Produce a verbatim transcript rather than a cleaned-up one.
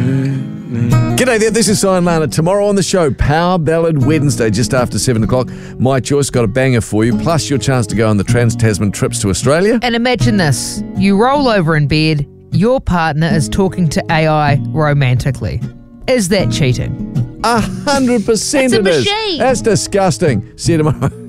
G'day there, this is Sion Lana. Tomorrow on the show, Power Ballad Wednesday, just after seven o'clock. My Choice got a banger for you, plus your chance to go on the Trans-Tasman trips to Australia. And imagine this. You roll over in bed, your partner is talking to A I romantically. Is that cheating? A hundred percent It's a it is. machine. That's disgusting. See you tomorrow.